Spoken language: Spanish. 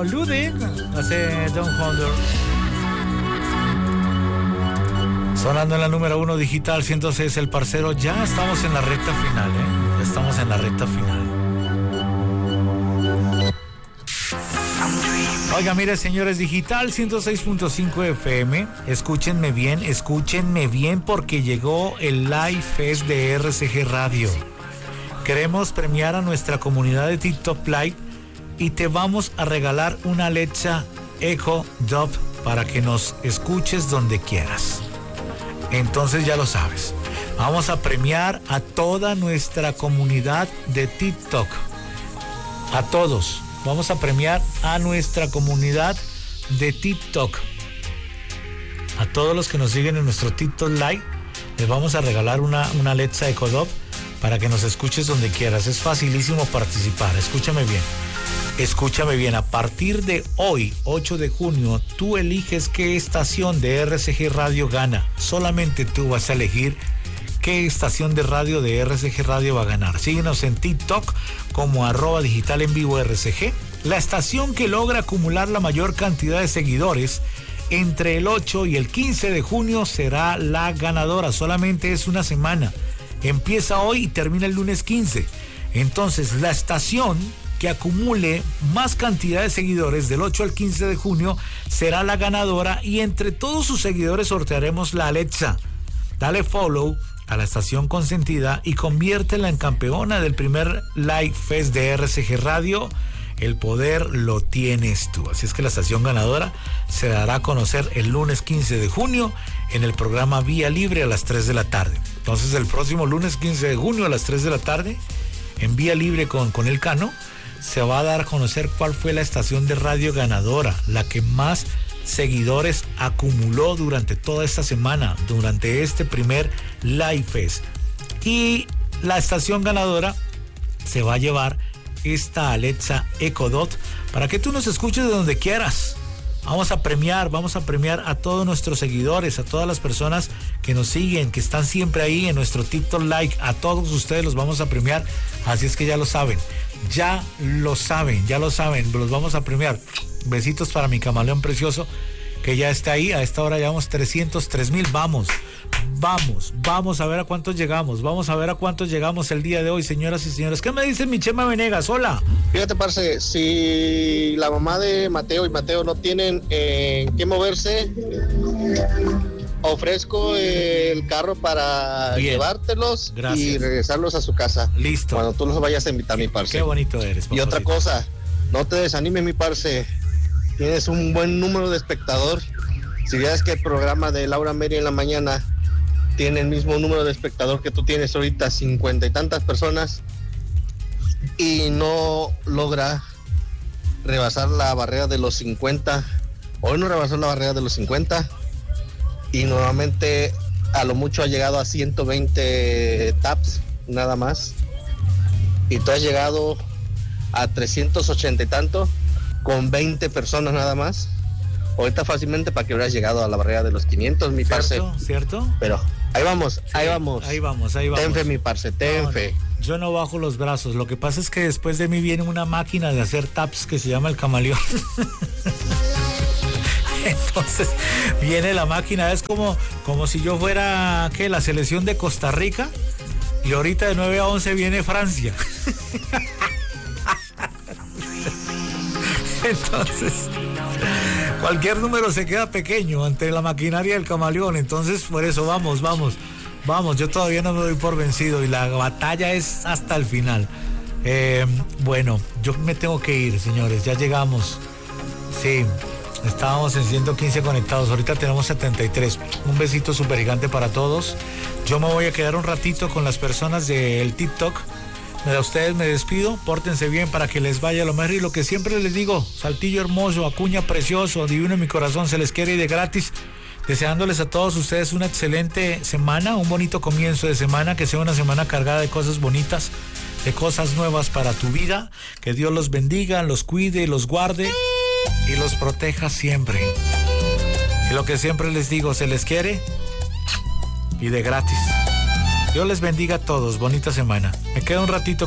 Ludwig hace Don Wonder. Sonando en la número 1 digital 106 El Parcero. Ya estamos en la recta final, Ya estamos en la recta final. Oiga, mire, señores, digital 106.5 FM. Escúchenme bien porque llegó el Live Fest de RCG Radio. Queremos premiar a nuestra comunidad de TikTok Live y te vamos a regalar una Alexa Echo Dot para que nos escuches donde quieras. Entonces ya lo sabes. Vamos a premiar a toda nuestra comunidad de TikTok. A todos. Vamos a premiar a nuestra comunidad de TikTok. A todos los que nos siguen en nuestro TikTok Live, les vamos a regalar una Alexa Echo Dot para que nos escuches donde quieras. Es facilísimo participar. Escúchame bien. A partir de hoy, 8 de junio, tú eliges qué estación de RCG Radio gana. Solamente tú vas a elegir qué estación de radio de RCG Radio va a ganar. Síguenos en TikTok como @digital en vivo RCG. La estación que logra acumular la mayor cantidad de seguidores entre el 8 y el 15 de junio será la ganadora. Solamente es una semana. Empieza hoy y termina el lunes 15. Entonces, la estación que acumule más cantidad de seguidores del 8 al 15 de junio será la ganadora y entre todos sus seguidores sortearemos la Alexa. Dale follow a la estación consentida y conviértela en campeona del primer Live Fest de RCG Radio. El poder lo tienes tú. Así es que la estación ganadora se dará a conocer el lunes 15 de junio en el programa Vía Libre a las 3 de la tarde. Entonces, el próximo lunes 15 de junio a las 3 de la tarde, en Vía Libre con el Cano, se va a dar a conocer cuál fue la estación de radio ganadora, la que más seguidores acumuló durante toda esta semana, durante este primer Live Fest. Y la estación ganadora se va a llevar esta Alexa Echo Dot para que tú nos escuches de donde quieras. Vamos a premiar a todos nuestros seguidores, a todas las personas que nos siguen, que están siempre ahí en nuestro TikTok Live. A todos ustedes los vamos a premiar. Así es que ya lo saben, los vamos a premiar. Besitos para mi camaleón precioso que ya está ahí. A esta hora llevamos 303,000. Vamos a ver a cuántos llegamos. Vamos a ver a cuántos llegamos el día de hoy, señoras y señores. ¿Qué me dice mi Chema Venegas? Hola. Fíjate, parce, si la mamá de Mateo y Mateo no tienen en qué moverse, ofrezco el carro para llevártelos. Gracias. Y regresarlos a su casa. Listo. Cuando tú los vayas a invitar, mi parce. Qué bonito eres, papacito. Y otra cosa, no te desanimes, mi parce. Tienes un buen número de espectador. Si veas que el programa de Laura Meri en la mañana tiene el mismo número de espectador que tú tienes ahorita, 50 y tantas personas, y no logra rebasar la barrera de los 50. Hoy no rebasó la barrera de los 50 y nuevamente a lo mucho ha llegado a 120 taps nada más, y tú has llegado a 380 y tanto con 20 personas nada más. Ahorita fácilmente para que hubieras llegado a la barrera de los 500, mi parce. ¿Cierto? Pero ahí vamos. Ahí vamos. Ten fe, mi parce, ten fe. Yo no bajo los brazos. Lo que pasa es que después de mí viene una máquina de hacer taps que se llama el camaleón. Entonces viene la máquina, es como si yo fuera la selección de Costa Rica y ahorita de 9 a 11 viene Francia. Entonces cualquier número se queda pequeño ante la maquinaria del camaleón. Entonces por eso vamos. Yo todavía no me doy por vencido y la batalla es hasta el final. Bueno, yo me tengo que ir, señores. Ya llegamos. Sí, estábamos en 115 conectados. Ahorita tenemos 73. Un besito súper gigante para todos. Yo me voy a quedar un ratito con las personas del TikTok. A ustedes me despido, pórtense bien para que les vaya lo mejor y lo que siempre les digo, Saltillo hermoso, Acuña precioso, divino en mi corazón, se les quiere y de gratis, deseándoles a todos ustedes una excelente semana, un bonito comienzo de semana, que sea una semana cargada de cosas bonitas, de cosas nuevas para tu vida, que Dios los bendiga, los cuide, los guarde y los proteja siempre. Y lo que siempre les digo, se les quiere y de gratis. Dios les bendiga a todos, bonita semana. Me quedo un ratito